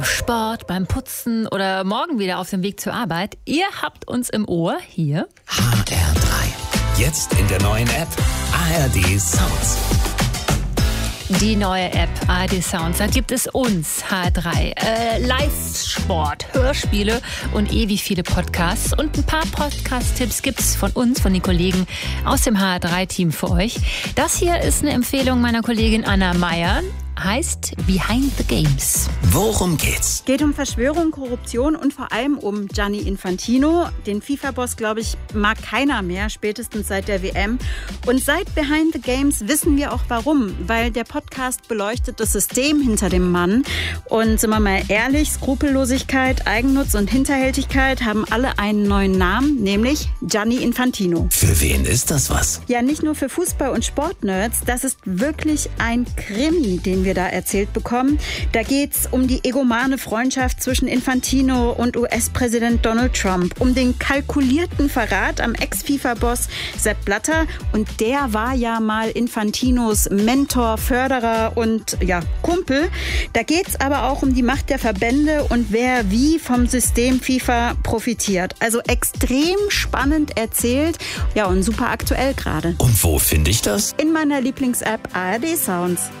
Sport, beim Putzen oder morgen wieder auf dem Weg zur Arbeit. Ihr habt uns im Ohr hier. HR3. Jetzt in der neuen App ARD Sounds. Die neue App ARD Sounds, da gibt es uns, HR3, Live-Sport, Hörspiele und ewig viele Podcasts. Und ein paar Podcast-Tipps gibt es von uns, von den Kollegen aus dem HR3-Team für euch. Das hier ist eine Empfehlung meiner Kollegin Anna Meyer. Heißt Behind the Games. Worum geht's? Geht um Verschwörung, Korruption und vor allem um Gianni Infantino. Den FIFA-Boss, glaube ich, mag keiner mehr, spätestens seit der WM. Und seit Behind the Games wissen wir auch warum. Weil der Podcast beleuchtet das System hinter dem Mann. Und sind wir mal ehrlich, Skrupellosigkeit, Eigennutz und Hinterhältigkeit haben alle einen neuen Namen, nämlich Gianni Infantino. Für wen ist das was? Ja, nicht nur für Fußball- und Sportnerds. Das ist wirklich ein Krimi, den wir da erzählt bekommen. Da geht's um die egomane Freundschaft zwischen Infantino und US-Präsident Donald Trump, um den kalkulierten Verrat am Ex-FIFA-Boss Sepp Blatter. Und der war ja mal Infantinos Mentor, Förderer und Kumpel. Da geht's aber auch um die Macht der Verbände und wer wie vom System FIFA profitiert. Also extrem spannend erzählt, und super aktuell gerade. Und wo finde ich das? In meiner Lieblings-App ARD Sounds.